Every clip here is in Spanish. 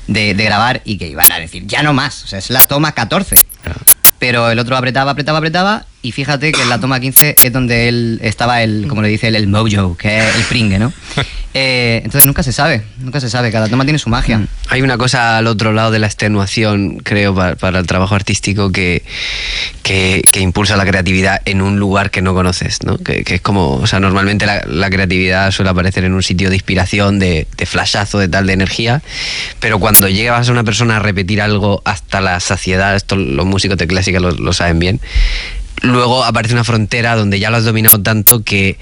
de grabar y que iban a decir, ya no más, o sea, es la toma 14. Pero el otro apretaba y fíjate que en la toma 15 es donde él estaba como le dice el mojo, que es el pringue, ¿no? Entonces nunca se sabe, cada toma tiene su magia. Hay una cosa al otro lado de la extenuación, creo, para el trabajo artístico que impulsa la creatividad en un lugar que no conoces, ¿no? Que es como, o sea, normalmente la creatividad suele aparecer en un sitio de inspiración, de flashazo, de energía, pero cuando llegas a una persona a repetir algo hasta la saciedad, esto los músicos de clásica lo saben bien, luego aparece una frontera donde ya lo has dominado tanto que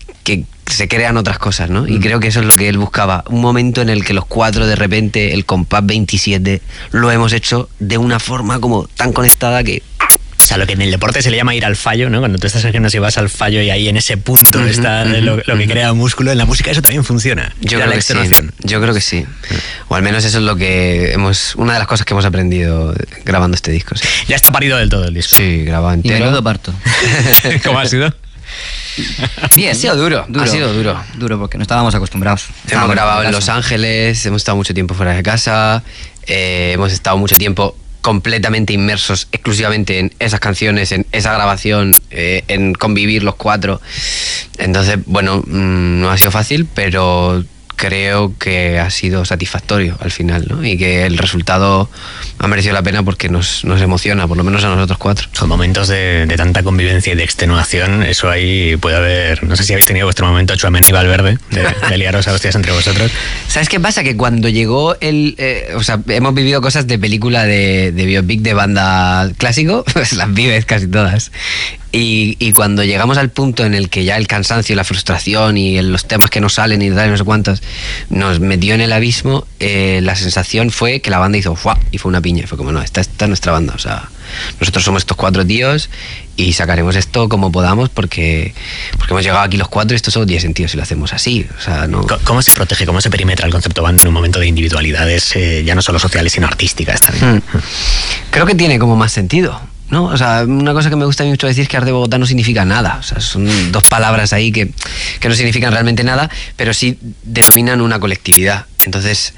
se crean otras cosas, ¿no? Y creo que eso es lo que él buscaba. Un momento en el que los cuatro, de repente, el compás 27, lo hemos hecho de una forma como tan conectada que... O sea, lo que en el deporte se le llama ir al fallo, ¿no? Cuando tú estás en gimnasio y vas al fallo y ahí en ese punto está lo que crea músculo. En la música eso también funciona. Yo creo que sí. O al menos eso es lo que una de las cosas que hemos aprendido grabando este disco. Sí. Ya está parido del todo el disco. Sí, grabado entero. Y menudo parto. ¿Cómo ha sido? Bien, ha sido duro. Duro porque no estábamos acostumbrados. Hemos grabado en Los Ángeles, hemos estado mucho tiempo fuera de casa, hemos estado mucho tiempo completamente inmersos exclusivamente en esas canciones, en esa grabación, en convivir los cuatro. Entonces, bueno, no ha sido fácil, pero creo que ha sido satisfactorio al final, ¿no? Y que el resultado ha merecido la pena porque nos emociona, por lo menos a nosotros cuatro. Son momentos de tanta convivencia y de extenuación, eso ahí puede haber... No sé si habéis tenido vuestro momento Tchouaméni y Valverde, de liaros a hostias entre vosotros. ¿Sabes qué pasa? Que cuando llegó o sea, hemos vivido cosas de película de biopic de banda clásico, pues las vives casi todas. Y cuando llegamos al punto en el que ya el cansancio, la frustración y los temas que no salen y tal, no sé cuántos, nos metió en el abismo, la sensación fue que la banda hizo ¡fua! Y fue una piña. Fue como, no, esta es nuestra banda. O sea, nosotros somos estos cuatro tíos y sacaremos esto como podamos porque hemos llegado aquí los cuatro y esto solo tiene sentido si lo hacemos así. O sea, no... ¿Cómo se protege, cómo se perimetra el concepto banda en un momento de individualidades, ya no solo sociales, sino artísticas también? Creo que tiene como más sentido, ¿no? O sea, una cosa que me gusta mucho decir es que Art de Bogotá no significa nada. O sea, son dos palabras ahí que no significan realmente nada, pero sí denominan una colectividad. Entonces,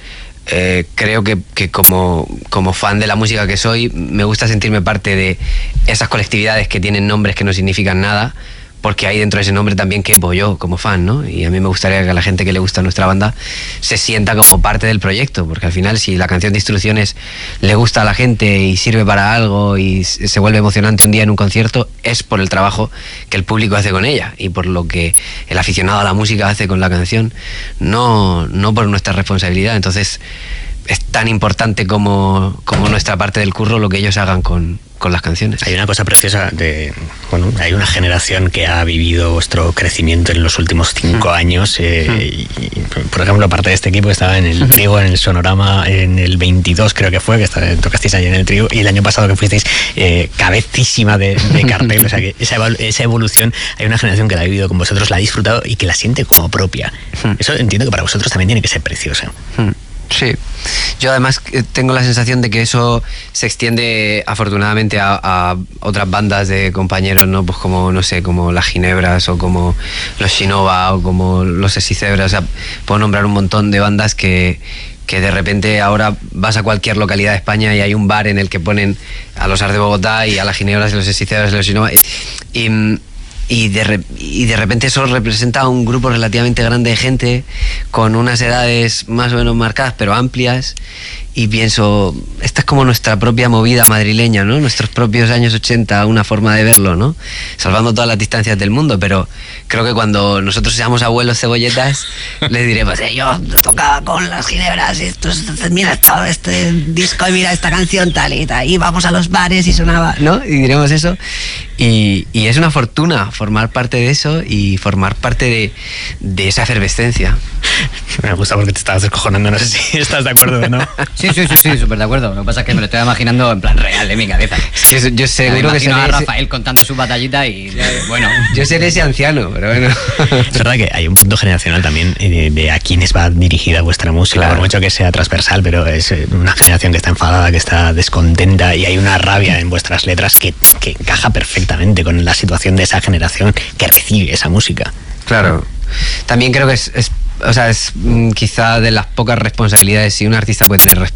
creo que como fan de la música que soy, me gusta sentirme parte de esas colectividades que tienen nombres que no significan nada, porque ahí dentro de ese nombre también quepo yo como fan, ¿no? Y a mí me gustaría que a la gente que le gusta nuestra banda se sienta como parte del proyecto, porque al final si la canción de Instrucciones le gusta a la gente y sirve para algo y se vuelve emocionante un día en un concierto, es por el trabajo que el público hace con ella y por lo que el aficionado a la música hace con la canción, no por nuestra responsabilidad. Entonces es tan importante como nuestra parte del curro lo que ellos hagan con las canciones. Hay una cosa preciosa hay una generación que ha vivido vuestro crecimiento en los últimos 5 años y, por ejemplo, aparte de este equipo estaba en el Trigo, en el Sonorama en el 22 creo que fue, que tocasteis allí en el Trigo, y el año pasado que fuisteis cabecísima de cartel. O sea que esa evolución, hay una generación que la ha vivido con vosotros, la ha disfrutado y que la siente como propia. Eso entiendo que para vosotros también tiene que ser precioso. Sí, yo además tengo la sensación de que eso se extiende afortunadamente a otras bandas de compañeros, ¿no? Pues como, no sé, como las Ginebras o como los Shinova o como los Esicebras. O sea, puedo nombrar un montón de bandas que de repente ahora vas a cualquier localidad de España y hay un bar en el que ponen a los Art de Bogotá y a las Ginebras y los Esicebras y los Shinova y de repente eso representa un grupo relativamente grande de gente con unas edades más o menos marcadas pero amplias, y pienso, esta es como nuestra propia movida madrileña, ¿no? Nuestros propios años 80, una forma de verlo, ¿no? Salvando todas las distancias del mundo, pero creo que cuando nosotros seamos abuelos cebolletas les diremos, yo tocaba con las Ginebras, mira este disco y mira esta canción tal y tal, y vamos a los bares y sonaba, ¿no? Y diremos eso, y es una fortuna formar parte de eso y formar parte de esa efervescencia. Me gusta porque te estabas descojonando, no sé si estás de acuerdo o no. Sí, súper de acuerdo. Lo que pasa es que me lo estoy imaginando en plan real, en mi cabeza. Yo seguro que seré a Rafael contando su batallita y bueno. Yo seré ese anciano, pero bueno. Es verdad que hay un punto generacional también de a quiénes va dirigida vuestra música, claro. Por mucho que sea transversal, pero es una generación que está enfadada, que está descontenta, y hay una rabia en vuestras letras que encaja perfectamente con la situación de esa generación que recibe esa música. Claro. También creo que es quizá de las pocas responsabilidades, si un artista puede tener responsabilidades